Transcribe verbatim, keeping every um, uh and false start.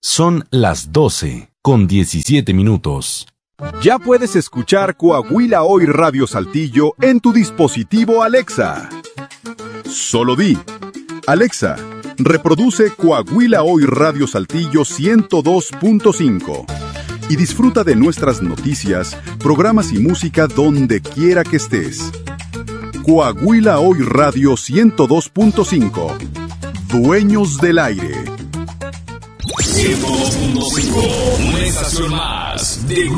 Son las doce con diecisiete minutos. Ya puedes escuchar Coahuila Hoy Radio Saltillo en tu dispositivo Alexa. Solo di: Alexa, reproduce Coahuila Hoy Radio Saltillo ciento dos punto cinco y disfruta de nuestras noticias, programas y música donde quiera que estés. Coahuila Hoy Radio ciento dos punto cinco. Dueños del aire. ciento dos punto cinco, una estación más de